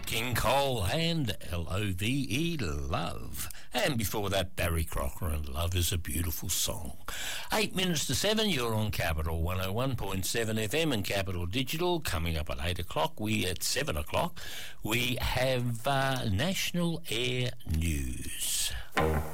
King Cole and L-O-V-E, Love. And before that, Barry Crocker and Love Is a Beautiful Song. 8 minutes to 7, you're on Capital 101.7 FM and Capital Digital. Coming up at 8 o'clock, at 7 o'clock, we have National Air News.